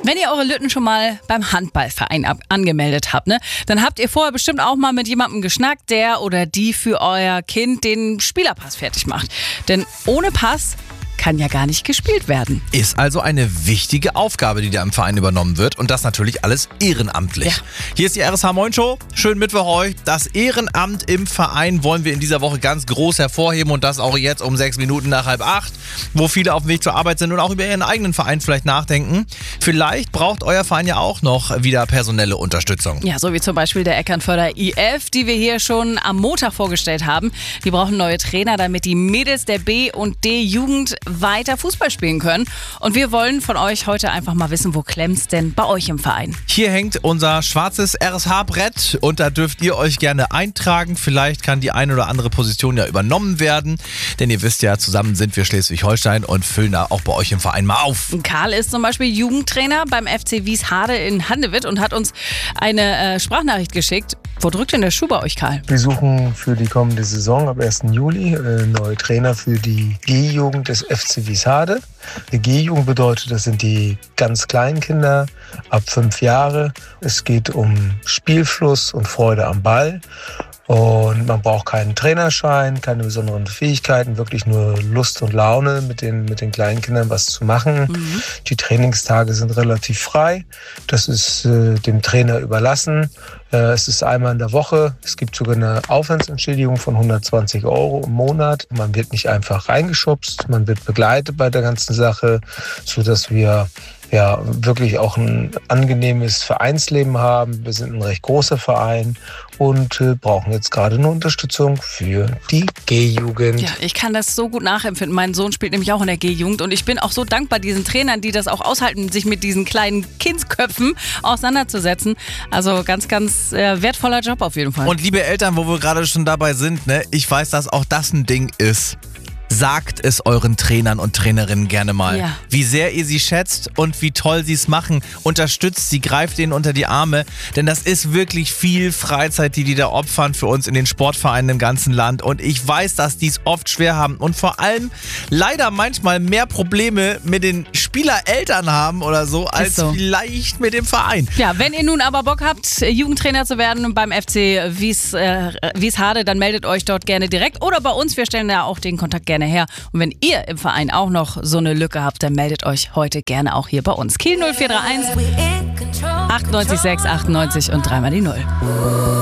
Wenn ihr eure Lütten schon mal beim Handballverein angemeldet habt, ne, dann habt ihr vorher bestimmt auch mal mit jemandem geschnackt, der oder die für euer Kind den Spielerpass fertig macht. Denn ohne Pass kann ja gar nicht gespielt werden. Ist also eine wichtige Aufgabe, die da im Verein übernommen wird und das natürlich alles ehrenamtlich. Ja. Hier ist die RSH Moin Show. Schönen Mittwoch euch. Das Ehrenamt im Verein wollen wir in dieser Woche ganz groß hervorheben und das auch jetzt um 6 Minuten nach 7:30, wo viele auf dem Weg zur Arbeit sind und auch über ihren eigenen Verein vielleicht nachdenken. Vielleicht braucht euer Verein ja auch noch wieder personelle Unterstützung. Ja, so wie zum Beispiel der Eckernförder IF, die wir hier schon am Montag vorgestellt haben. Die brauchen neue Trainer, damit die Mädels der B- und D-Jugend weiter Fußball spielen können. Und wir wollen von euch heute einfach mal wissen, wo klemmt's denn bei euch im Verein? Hier hängt unser schwarzes RSH-Brett und da dürft ihr euch gerne eintragen. Vielleicht kann die eine oder andere Position ja übernommen werden. Denn ihr wisst ja, zusammen sind wir Schleswig-Holstein und füllen da auch bei euch im Verein mal auf. Karl ist zum Beispiel Jugendtrainer beim FC Wieshade in Handewitt und hat uns eine Sprachnachricht geschickt. Wo drückt denn der Schuh bei euch, Karl? Wir suchen für die kommende Saison ab 1. Juli neue Trainer für die G-Jugend des FC Wieshade. Die G-Jugend bedeutet, das sind die ganz kleinen Kinder ab 5 Jahre. Es geht um Spielfluss und Freude am Ball. Und man braucht keinen Trainerschein, keine besonderen Fähigkeiten, wirklich nur Lust und Laune, mit den kleinen Kindern was zu machen. Die Trainingstage sind relativ frei. Das ist dem Trainer überlassen. Es ist einmal in der Woche. Es gibt sogar eine Aufwandsentschädigung von 120 € im Monat. Man wird nicht einfach reingeschubst, man wird begleitet bei der ganzen Sache, sodass wir wirklich auch ein angenehmes Vereinsleben haben. Wir sind ein recht großer Verein und brauchen jetzt gerade eine Unterstützung für die G-Jugend. Ja, ich kann das so gut nachempfinden. Mein Sohn spielt nämlich auch in der G-Jugend und ich bin auch so dankbar diesen Trainern, die das auch aushalten, sich mit diesen kleinen Kindsköpfen auseinanderzusetzen. Also ganz, ganz wertvoller Job auf jeden Fall. Und liebe Eltern, wo wir gerade schon dabei sind, ne, ich weiß, dass auch das ein Ding ist. Sagt es euren Trainern und Trainerinnen gerne mal, Ja. wie sehr ihr sie schätzt und wie toll sie es machen. Unterstützt sie, greift ihnen unter die Arme, denn das ist wirklich viel Freizeit, die da opfern für uns in den Sportvereinen im ganzen Land. Und ich weiß, dass die es oft schwer haben und vor allem leider manchmal mehr Probleme mit den Spielereltern haben oder so, als so. vielleicht mit dem Verein. Ja, wenn ihr nun aber Bock habt, Jugendtrainer zu werden beim FC Wieshade, dann meldet euch dort gerne direkt oder bei uns. Wir stellen da auch den Kontakt gerne her. Und wenn ihr im Verein auch noch so eine Lücke habt, dann meldet euch heute gerne auch hier bei uns. Kiel 0431 98 6 98 und 3 mal die 0.